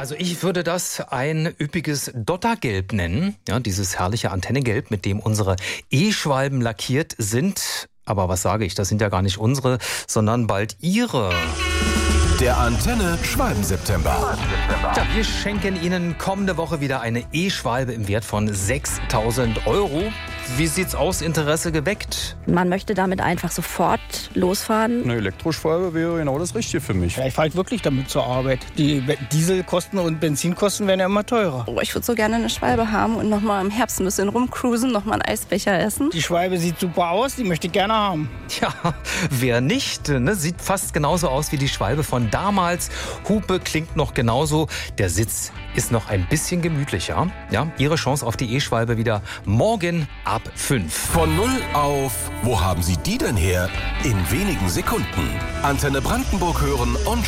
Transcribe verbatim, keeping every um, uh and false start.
Also ich würde das ein üppiges Dottergelb nennen. Ja, dieses herrliche Antennegelb, mit dem unsere E-Schwalben lackiert sind. Aber was sage ich, das sind ja gar nicht unsere, sondern bald ihre. Der Antenne Schwalben-September. Ja, wir schenken Ihnen kommende Woche wieder eine E-Schwalbe im Wert von sechstausend Euro. Wie sieht's aus? Interesse geweckt? Man möchte damit einfach sofort losfahren. Eine Elektroschwalbe wäre genau das Richtige für mich. Ja, ich fahre wirklich damit zur Arbeit. Die Dieselkosten und Benzinkosten werden ja immer teurer. Oh, ich würde so gerne eine Schwalbe haben und noch mal im Herbst ein bisschen rumcruisen, noch mal einen Eisbecher essen. Die Schwalbe sieht super aus, die möchte ich gerne haben. Tja, wer nicht? Ne? Sieht fast genauso aus wie die Schwalbe von damals. Hupe klingt noch genauso. Der Sitz ist noch ein bisschen gemütlicher. Ja, Ihre Chance auf die E-Schwalbe wieder morgen ab fünf. Von null auf, wo haben Sie die denn her? In wenigen Sekunden. Antenne Brandenburg hören und